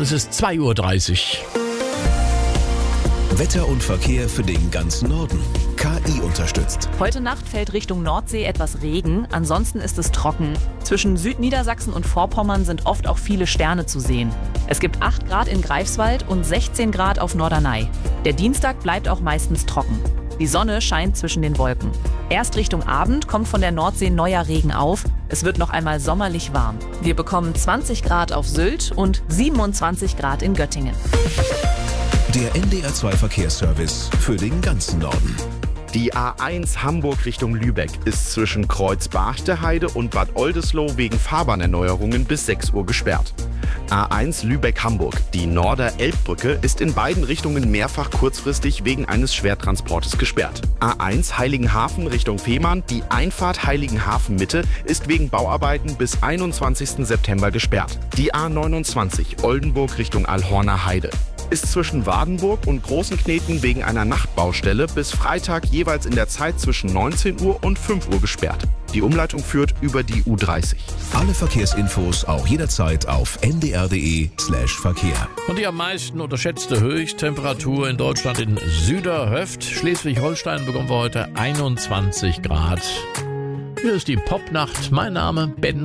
und es ist 2:30 Uhr. Wetter und Verkehr für den ganzen Norden. KI unterstützt. Heute Nacht fällt Richtung Nordsee etwas Regen, ansonsten ist es trocken. Zwischen Südniedersachsen und Vorpommern sind oft auch viele Sterne zu sehen. Es gibt 8 Grad in Greifswald und 16 Grad auf Norderney. Der Dienstag bleibt auch meistens trocken. Die Sonne scheint zwischen den Wolken. Erst Richtung Abend kommt von der Nordsee neuer Regen auf. Es wird noch einmal sommerlich warm. Wir bekommen 20 Grad auf Sylt und 27 Grad in Göttingen. Der NDR2 Verkehrsservice für den ganzen Norden. Die A1 Hamburg Richtung Lübeck ist zwischen Kreuz-Barchte-Heide und Bad Oldesloe wegen Fahrbahnerneuerungen bis 6 Uhr gesperrt. A1 Lübeck-Hamburg, die Norder-Elbbrücke, ist in beiden Richtungen mehrfach kurzfristig wegen eines Schwertransportes gesperrt. A1 Heiligenhafen Richtung Fehmarn, die Einfahrt Heiligenhafen-Mitte, ist wegen Bauarbeiten bis 21. September gesperrt. Die A29 Oldenburg Richtung Alhorner Heide ist zwischen Wadenburg und Großenkneten wegen einer Nachtbaustelle bis Freitag jeweils in der Zeit zwischen 19 Uhr und 5 Uhr gesperrt. Die Umleitung führt über die U30. Alle Verkehrsinfos auch jederzeit auf ndr.de/Verkehr. Und die am meisten unterschätzte Höchsttemperatur in Deutschland in Süderhöft. Schleswig-Holstein bekommen wir heute 21 Grad. Hier ist die Popnacht. Mein Name Ben